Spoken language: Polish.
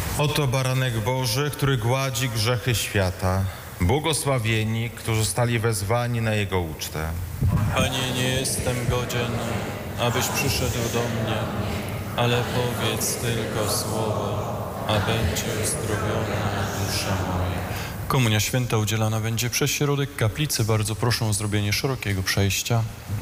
Oto baranek Boży, który gładzi grzechy świata. Błogosławieni, którzy zostali wezwani na Jego ucztę. Panie, nie jestem godzien, abyś przyszedł do mnie, ale powiedz tylko słowo, a będzie uzdrowiona dusza moja. Komunia święta udzielana będzie przez środek kaplicy. Bardzo proszę o zrobienie szerokiego przejścia.